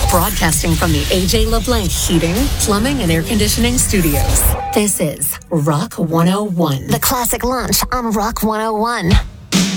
Broadcasting from the AJ LeBlanc Heating, Plumbing, and Air Conditioning Studios. This is Rock 101. The classic lunch on Rock 101.